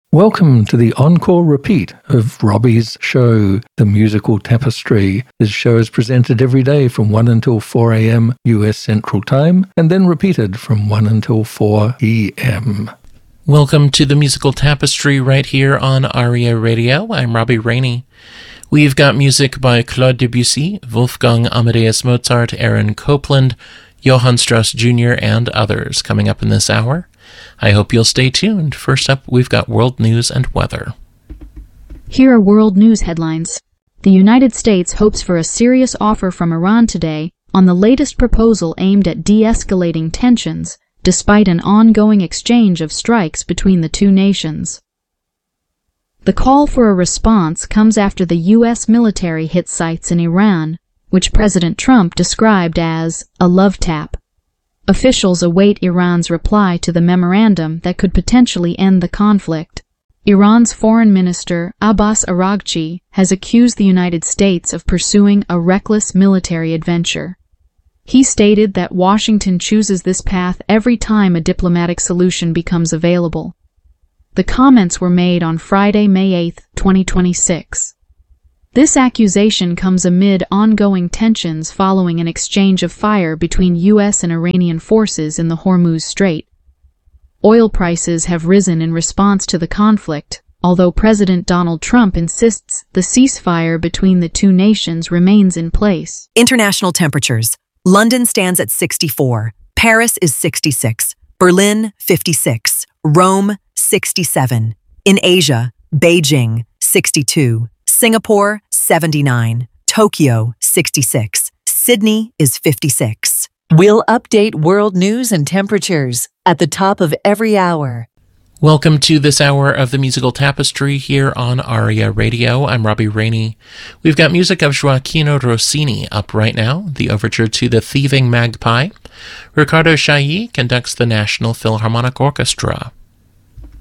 Welcome to the encore repeat of Robbie's show, The Musical Tapestry. This show is presented every day from 1 until 4 a.m. US Central Time, and then repeated from 1 until 4 p.m. Welcome to The Musical Tapestry right here on ARIA Radio. I'm Robbie Rainey. We've got music by Claude Debussy, Wolfgang Amadeus Mozart, Aaron Copland, Johann Strauss Jr., and others coming up in this hour. I hope you'll stay tuned. First up, we've got world news and weather. Here are world news headlines. The United States hopes for a serious offer from Iran today on the latest proposal aimed at de-escalating tensions, despite an ongoing exchange of strikes between the two nations. The call for a response comes after the U.S. military hit sites in Iran, which President Trump described as a love tap. Officials await Iran's reply to the memorandum that could potentially end the conflict. Iran's Foreign Minister Abbas Araghchi has accused the United States of pursuing a reckless military adventure. He stated that Washington chooses this path every time a diplomatic solution becomes available. The comments were made on Friday, May 8, 2026. This accusation comes amid ongoing tensions following an exchange of fire between U.S. and Iranian forces in the Hormuz Strait. Oil prices have risen in response to the conflict, although President Donald Trump insists the ceasefire between the two nations remains in place. International temperatures. London stands at 64, Paris is 66, Berlin 56, Rome 67. In Asia, Beijing 62, Singapore 79, Tokyo 66, Sydney is 56. We'll update world news and temperatures at the top of every hour. Welcome to this hour of The Musical Tapestry here on ARIA Radio. I'm Robbie Rainey. We've got music of Gioacchino Rossini up right now, the overture to The Thieving Magpie. Riccardo Chailly conducts the National Philharmonic Orchestra.